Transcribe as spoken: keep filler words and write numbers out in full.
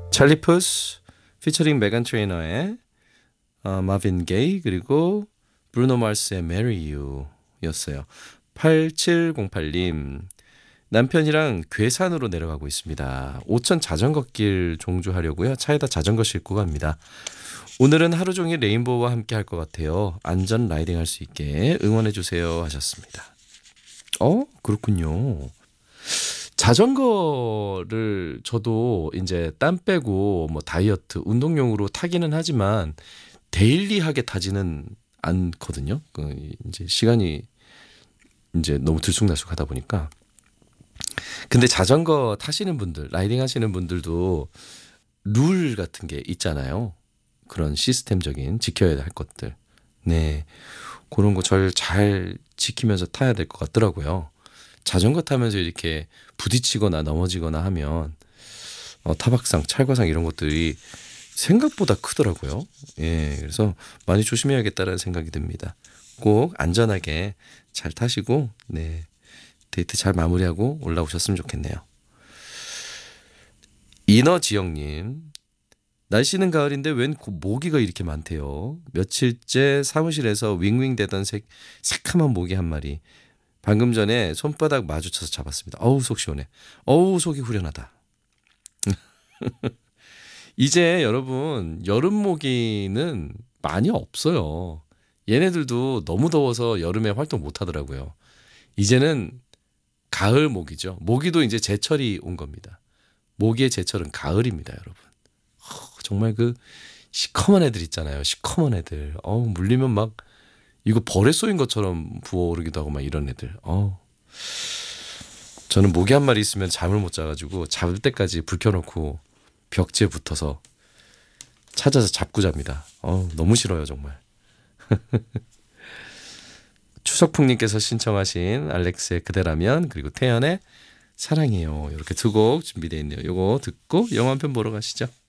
찰리 푸스 피처링 메간 트레이너의 어, 마빈 게이 그리고 브루노 마스의 Marry You 였어요. 팔칠공팔님 남편이랑 괴산으로 내려가고 있습니다. 오천 자전거길 종주하려고요. 차에다 자전거 싣고 갑니다. 오늘은 하루 종일 레인보우와 함께 할 것 같아요. 안전 라이딩 할 수 있게 응원해 주세요 하셨습니다. 어 그렇군요. 자전거를 저도 이제 땀 빼고 뭐 다이어트 운동용으로 타기는 하지만 데일리하게 타지는 않거든요. 그 이제 시간이 이제 너무 들쑥날쑥하다 보니까. 근데 자전거 타시는 분들, 라이딩 하시는 분들도 룰 같은 게 있잖아요. 그런 시스템적인 지켜야 할 것들. 네. 그런 거 절 잘 지키면서 타야 될 것 같더라고요. 자전거 타면서 이렇게 부딪히거나 넘어지거나 하면 어, 타박상, 찰과상 이런 것들이 생각보다 크더라고요. 예, 그래서 많이 조심해야겠다라는 생각이 듭니다. 꼭 안전하게 잘 타시고 네, 데이트 잘 마무리하고 올라오셨으면 좋겠네요. 이너지영님 날씨는 가을인데 웬 모기가 이렇게 많대요. 며칠째 사무실에서 윙윙대던 색, 새카만 모기 한 마리. 방금 전에 손바닥 마주쳐서 잡았습니다. 어우 속 시원해. 어우 속이 후련하다. 이제 여러분 여름 모기는 많이 없어요. 얘네들도 너무 더워서 여름에 활동 못 하더라고요. 이제는 가을 모기죠. 모기도 이제 제철이 온 겁니다. 모기의 제철은 가을입니다, 여러분. 허, 정말 그 시커먼 애들 있잖아요. 시커먼 애들. 어우 물리면 막 이거 벌에 쏘인 것처럼 부어오르기도 하고 막 이런 애들. 어. 저는 모기 한 마리 있으면 잠을 못 자가지고 잡을 때까지 불 켜놓고 벽지에 붙어서 찾아서 잡고 잡니다. 어, 너무 싫어요 정말. 추석풍님께서 신청하신 알렉스의 그대라면 그리고 태연의 사랑해요. 이렇게 두 곡 준비되어 있네요. 요거 듣고 영화 한 편 보러 가시죠.